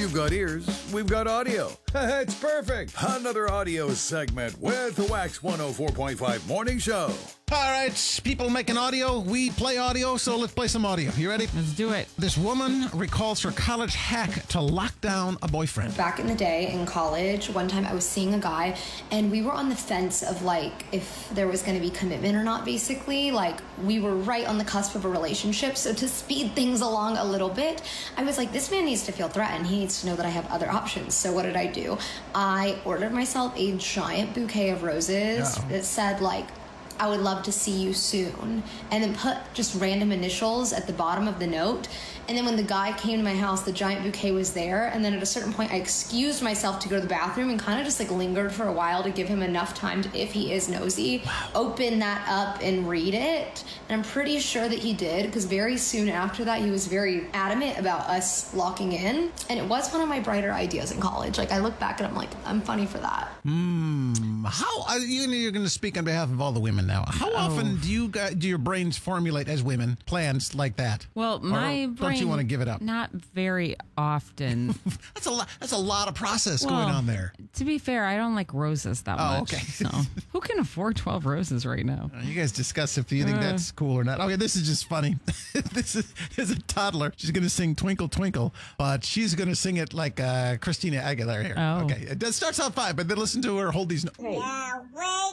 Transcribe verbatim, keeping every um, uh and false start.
You've got ears, we've got audio. It's perfect. Another audio segment with the Wax one oh four point five Morning Show. All right, people making audio. We play audio, so let's play some audio. You ready? Let's do it. This woman recalls her college hack to lock down a boyfriend. Back in the day in college, one time I was seeing a guy and we were on the fence of like if there was going to be commitment or not, basically. Like we were right on the cusp of a relationship. So to speed things along a little bit, I was like, this man needs to feel threatened. He needs to know that I have other options. So what did I do? I ordered myself a giant bouquet of roses Uh-oh. that said like, I would love to see you soon. And then put just random initials at the bottom of the note. And then when the guy came to my house, the giant bouquet was there. And then at a certain point, I excused myself to go to the bathroom and kind of just like lingered for a while to give him enough time to, if he is nosy, wow. open that up and read it. And I'm pretty sure that he did, because very soon after that, he was very adamant about us locking in. And it was one of my brighter ideas in college. Like I look back and I'm like, I'm funny for that. Hmm. How uh, you, you're going to speak on behalf of all the women now. How oh. often do you guys, do your brains formulate as women plans like that? Well, my or brain. Don't you want to give it up? Not very often. That's a lot. That's a lot of process well, going on there. To be fair, I don't like roses that oh, much. Okay. So who can afford twelve roses right now? Uh, you guys discuss if you think uh, that's cool or not. Okay, this is just funny. This is, is a toddler. She's going to sing Twinkle Twinkle, but she's going to sing it like uh, Christina Aguilera here. Oh. Okay, it does, starts out fine, but then listen to her hold these. No- Now wait